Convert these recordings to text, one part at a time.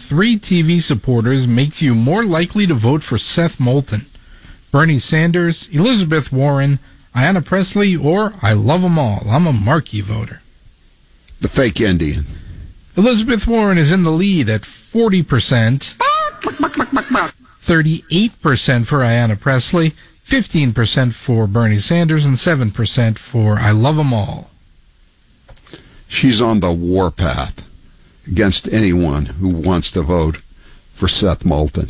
three TV supporters makes you more likely to vote for Seth Moulton? Bernie Sanders, Elizabeth Warren, Ayanna Pressley, or I love them all. I'm a Markey voter. The fake Indian. Elizabeth Warren is in the lead at 40%, 38% for Ayanna Pressley, 15% for Bernie Sanders, and 7% for I love them all. She's on the warpath against anyone who wants to vote for Seth Moulton.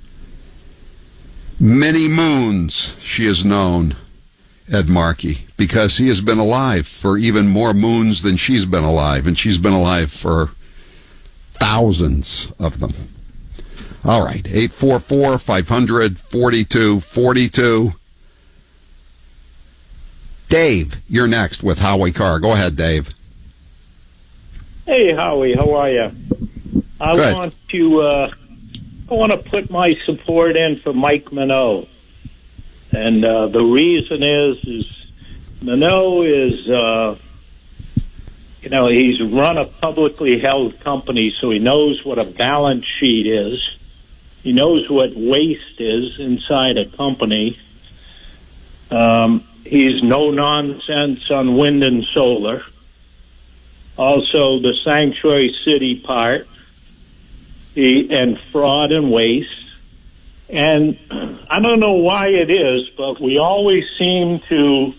Many moons she is known, Ed Markey, because he has been alive for even more moons than she's been alive, and she's been alive for thousands of them. All right, 844-500-4242. Dave, you're next with Howie Carr. Go ahead, Dave. Hey, Howie, how are you? Good. I want to put my support in for Mike Minogue. And the reason is Minogue is, he's run a publicly held company, so he knows what a balance sheet is. He knows what waste is inside a company. He's no nonsense on wind and solar. Also, the sanctuary city part, and fraud and waste. And I don't know why it is, but we always seem to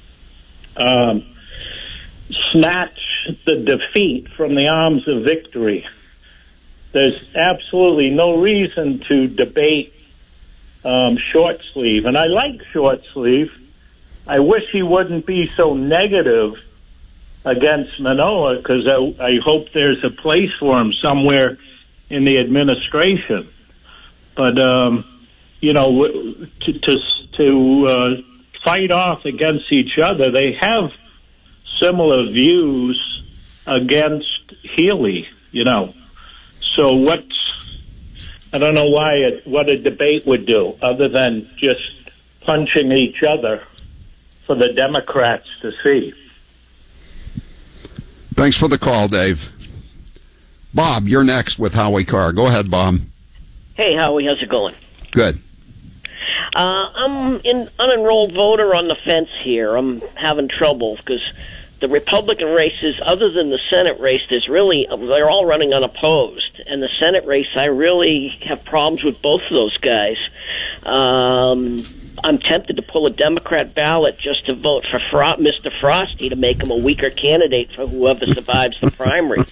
snatch the defeat from the arms of victory. There's absolutely no reason to debate short sleeve. And I like short sleeve. I wish he wouldn't be so negative against Manoa, because I hope there's a place for him somewhere in the administration. But, to fight off against each other, they have similar views against Healy, So I don't know what a debate would do other than just punching each other for the Democrats to see. Thanks for the call, Dave. Bob, you're next with Howie Carr. Go ahead, Bob. Hey, Howie, how's it going? Good. I'm an unenrolled voter on the fence here. I'm having trouble because the Republican races, other than the Senate race, they're all running unopposed. And the Senate race, I really have problems with both of those guys. I'm tempted to pull a Democrat ballot just to vote for Mr. Frosty to make him a weaker candidate for whoever survives the primary.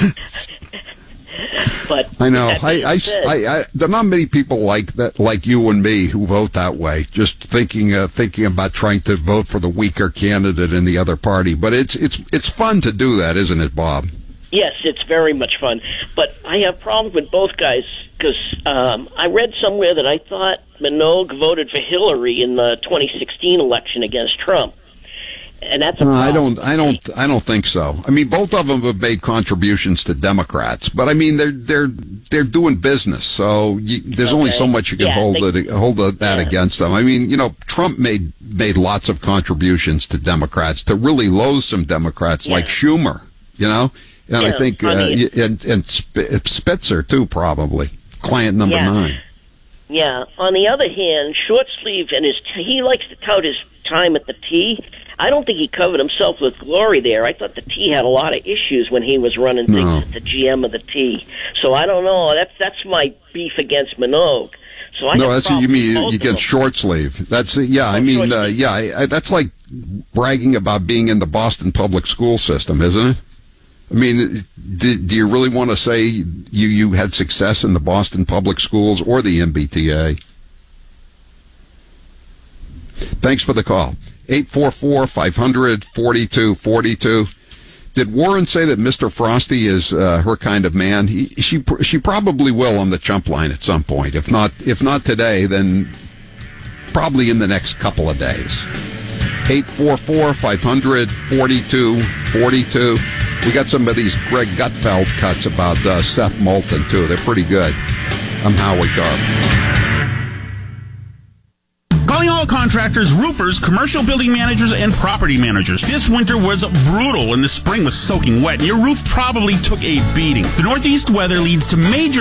But I know. There are not many people like that, like you and me, who vote that way. Just thinking about trying to vote for the weaker candidate in the other party. But it's fun to do that, isn't it, Bob? Yes, it's very much fun. But I have problems with both guys because I read somewhere that I thought Minogue voted for Hillary in the 2016 election against Trump. And that's a problem. I don't think so. I mean, both of them have made contributions to Democrats, but I mean, they're doing business, so there's only so much you can hold that against them. I mean, Trump made lots of contributions to Democrats, to really loathsome Democrats like Schumer, and I think and Spitzer too, probably client number 9. Yeah. On the other hand, short sleeve he likes to tout his time at the T. I don't think he covered himself with glory there. I thought the T had a lot of issues when he was running things at the GM of the T. So I don't know. That's my beef against Minogue. So that's what you mean against short sleeve. That's that's like bragging about being in the Boston public school system, isn't it? I mean, do you really want to say you had success in the Boston public schools or the MBTA? Thanks for the call. 844-500-4242. Did Warren say that Mr. Frosty is her kind of man? She probably will on the chump line at some point. If not today, then probably in the next couple of days. 844-500-4242. We got some of these Greg Gutfeld cuts about Seth Moulton, too. They're pretty good. I'm Howie Carr. Calling all contractors, roofers, commercial building managers, and property managers. This winter was brutal and the spring was soaking wet. Your roof probably took a beating. The Northeast weather leads to major